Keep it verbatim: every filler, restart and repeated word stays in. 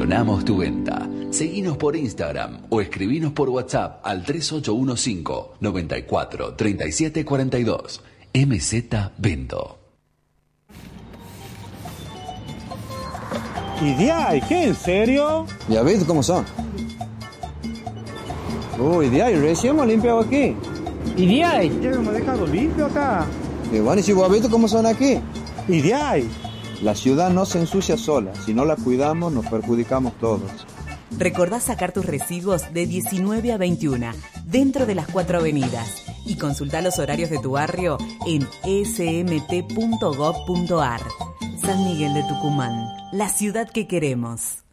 Gestionamos tu venta. Seguinos por Instagram o escribinos por WhatsApp al tres ocho uno cinco, nueve cuatro, tres siete cuatro dos. M Z Vendo. ¿Y de ahí? ¿Qué? ¿En serio? Ya ves cómo son. Uy, de ahí, recién hemos limpiado aquí. ¿Y de ahí? Ya hemos dejado limpio acá. Y bueno, y si vos has visto cómo son aquí. ¿Y de ahí? La ciudad no se ensucia sola. Si no la cuidamos, nos perjudicamos todos. Recordá sacar tus residuos de diecinueve a veintiuna, dentro de las cuatro avenidas. Y consultá los horarios de tu barrio en s m t punto gov punto a r. San Miguel de Tucumán, la ciudad que queremos.